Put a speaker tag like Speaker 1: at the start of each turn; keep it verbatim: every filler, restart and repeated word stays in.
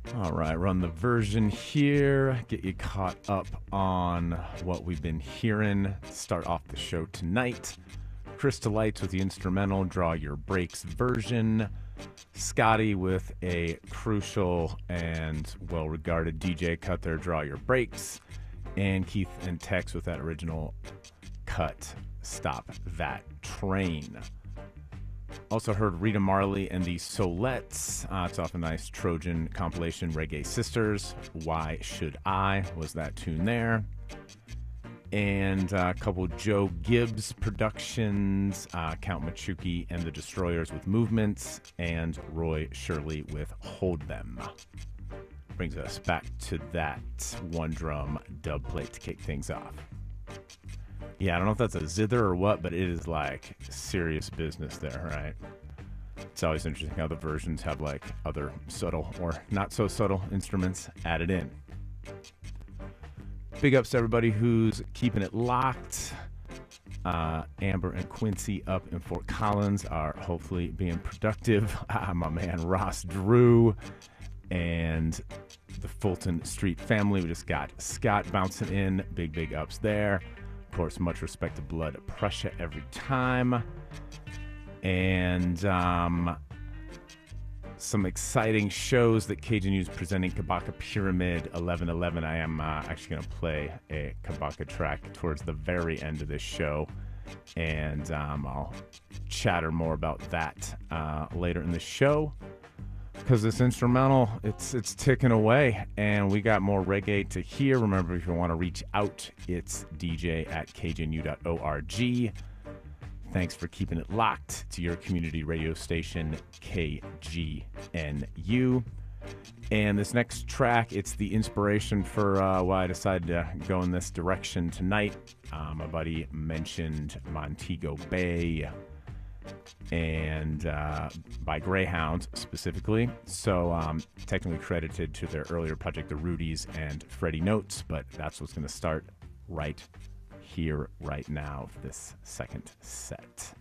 Speaker 1: All right, run the version here, get you caught up on what we've been hearing. Start off the show tonight. Crystal Lights with the instrumental Draw Your Breaks version. Scotty with a crucial and well-regarded D J cut there, Draw Your Breaks. And Keith and Tex with that original cut, Stop That Train. Also heard Rita Marley and the Solettes. Uh, it's off a nice Trojan compilation, Reggae Sisters. Why Should I was that tune there. And uh, a couple Joe Gibbs productions, uh, Count Machuki and the Destroyers with Movements, and Roy Shirley with Hold Them. Brings us back to that one drum dub plate to kick things off. Yeah, I don't know if that's a zither or what, but it is like serious business there, right? It's always interesting how the versions have like other subtle or not so subtle instruments added in. Big ups to everybody who's keeping it locked. Uh, Amber and Quincy up in Fort Collins are hopefully being productive. Ah, my man Ross Drew and the Fulton Street family. We just got Scott bouncing in. Big, big ups there. Of course, much respect to Blood Prussia every time. And um, some exciting shows that Cajun News presenting Kabaka Pyramid eleven eleven. I am uh, actually going to play a Kabaka track towards the very end of this show. And um, I'll chatter more about that uh, later in the show. Because this instrumental, it's it's ticking away, and we got more reggae to hear. Remember, if you want to reach out, it's D J at K J N U dot org. Thanks for keeping it locked to your community radio station, K G N U. And this next track, it's the inspiration for uh, why I decided to go in this direction tonight. Uh, my buddy mentioned Montego Bay, and uh, by Greyhound specifically. So um, technically credited to their earlier project, the Rudies and Freddie Notes, but that's what's going to start right here, right now, for this second set.